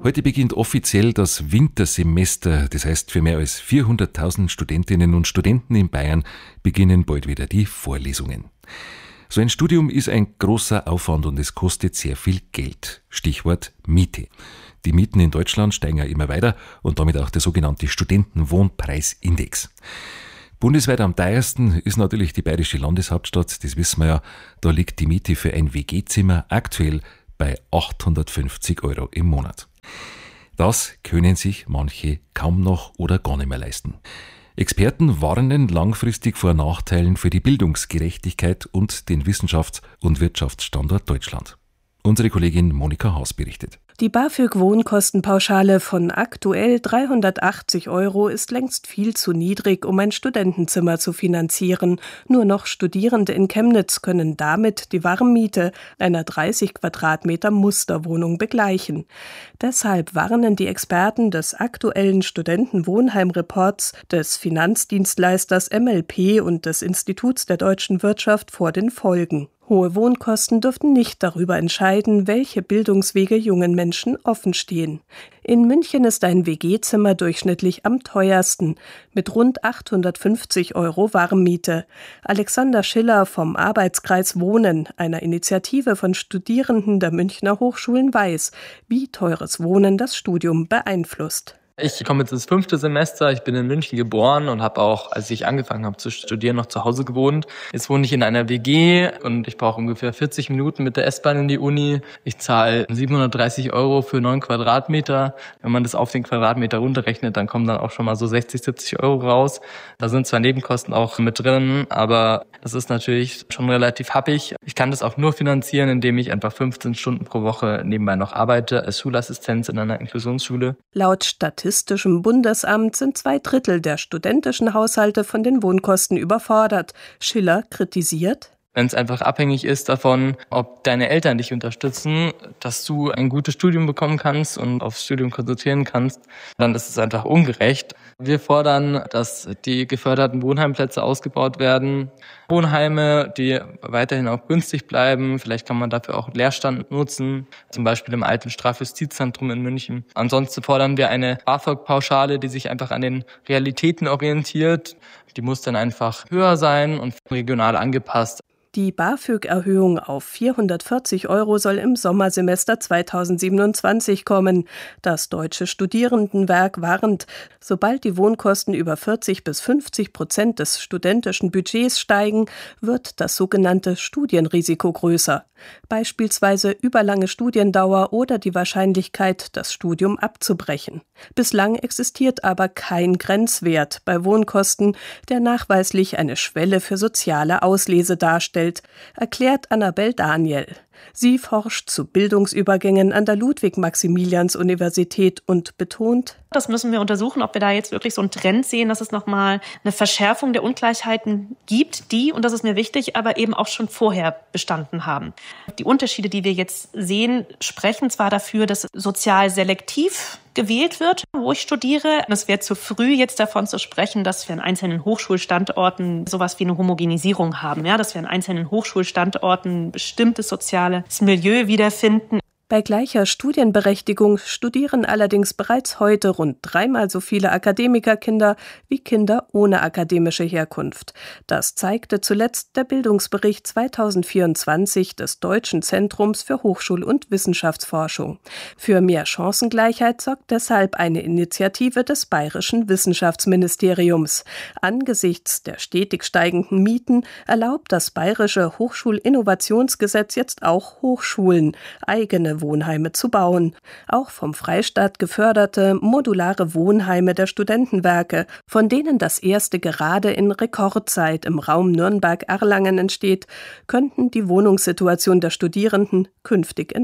Heute beginnt offiziell das Wintersemester. Das heißt, für mehr als 400.000 Studentinnen und Studenten in Bayern beginnen bald wieder die Vorlesungen. So ein Studium ist ein großer Aufwand und es kostet sehr viel Geld. Stichwort Miete. Die Mieten in Deutschland steigen ja immer weiter und damit auch der sogenannte Studentenwohnpreisindex. Bundesweit am teuersten ist natürlich die bayerische Landeshauptstadt, das wissen wir ja. Da liegt die Miete für ein WG-Zimmer aktuell bei 850 € im Monat. Das können sich manche kaum noch oder gar nicht mehr leisten. Experten warnen langfristig vor Nachteilen für die Bildungsgerechtigkeit und den Wissenschafts- und Wirtschaftsstandort Deutschland. Unsere Kollegin Monika Haas berichtet. Die BAföG-Wohnkostenpauschale von aktuell 380 € ist längst viel zu niedrig, um ein Studentenzimmer zu finanzieren. Nur noch Studierende in Chemnitz können damit die Warmmiete einer 30 Quadratmeter Musterwohnung begleichen. Deshalb warnen die Experten des aktuellen Studentenwohnheimreports des Finanzdienstleisters MLP und des Instituts der deutschen Wirtschaft vor den Folgen. Hohe Wohnkosten dürften nicht darüber entscheiden, welche Bildungswege jungen Menschen offenstehen. In München ist ein WG-Zimmer durchschnittlich am teuersten, mit rund 850 € Warmmiete. Alexander Schiller vom Arbeitskreis Wohnen, einer Initiative von Studierenden der Münchner Hochschulen, weiß, wie teures Wohnen das Studium beeinflusst. Ich komme jetzt ins 5. Semester, ich bin in München geboren und habe auch, als ich angefangen habe zu studieren, noch zu Hause gewohnt. Jetzt wohne ich in einer WG und ich brauche ungefähr 40 Minuten mit der S-Bahn in die Uni. Ich zahle 730 € für 9 Quadratmeter. Wenn man das auf den Quadratmeter runterrechnet, dann kommen dann auch schon mal so 60, 70 € raus. Da sind zwar Nebenkosten auch mit drin, aber das ist natürlich schon relativ happig. Ich kann das auch nur finanzieren, indem ich einfach 15 Stunden pro Woche nebenbei noch arbeite als Schulassistenz in einer Inklusionsschule. Laut Statistischem Bundesamt sind 2/3 der studentischen Haushalte von den Wohnkosten überfordert. Schiller kritisiert: Wenn es einfach abhängig ist davon, ob deine Eltern dich unterstützen, dass du ein gutes Studium bekommen kannst und aufs Studium konzentrieren kannst, dann ist es einfach ungerecht. Wir fordern, dass die geförderten Wohnheimplätze ausgebaut werden. Wohnheime, die weiterhin auch günstig bleiben. Vielleicht kann man dafür auch Leerstand nutzen, zum Beispiel im alten Strafjustizzentrum in München. Ansonsten fordern wir eine BAföG-Pauschale, die sich einfach an den Realitäten orientiert. Die muss dann einfach höher sein und regional angepasst. Die BAföG-Erhöhung auf 440 € soll im Sommersemester 2027 kommen. Das Deutsche Studierendenwerk warnt, sobald die Wohnkosten über 40 bis 50% des studentischen Budgets steigen, wird das sogenannte Studienrisiko größer. Beispielsweise überlange Studiendauer oder die Wahrscheinlichkeit, das Studium abzubrechen. Bislang existiert aber kein Grenzwert bei Wohnkosten, der nachweislich eine Schwelle für soziale Auslese darstellt, erklärt Annabel Daniel. Sie forscht zu Bildungsübergängen an der Ludwig-Maximilians-Universität und betont: Das müssen wir untersuchen, ob wir da jetzt wirklich so einen Trend sehen, dass es nochmal eine Verschärfung der Ungleichheiten gibt, die, und das ist mir wichtig, aber eben auch schon vorher bestanden haben. Die Unterschiede, die wir jetzt sehen, sprechen zwar dafür, dass sozial selektiv gewählt wird, wo ich studiere. Es wäre zu früh, jetzt davon zu sprechen, dass wir an einzelnen Hochschulstandorten sowas wie eine Homogenisierung haben, ja, dass wir an einzelnen Hochschulstandorten bestimmtes soziales Milieu wiederfinden. Bei gleicher Studienberechtigung studieren allerdings bereits heute rund 3-mal so viele Akademikerkinder wie Kinder ohne akademische Herkunft. Das zeigte zuletzt der Bildungsbericht 2024 des Deutschen Zentrums für Hochschul- und Wissenschaftsforschung. Für mehr Chancengleichheit sorgt deshalb eine Initiative des Bayerischen Wissenschaftsministeriums. Angesichts der stetig steigenden Mieten erlaubt das Bayerische Hochschulinnovationsgesetz jetzt auch Hochschulen eigene Wohnheime zu bauen. Auch vom Freistaat geförderte modulare Wohnheime der Studentenwerke, von denen das erste gerade in Rekordzeit im Raum Nürnberg-Erlangen entsteht, könnten die Wohnungssituation der Studierenden künftig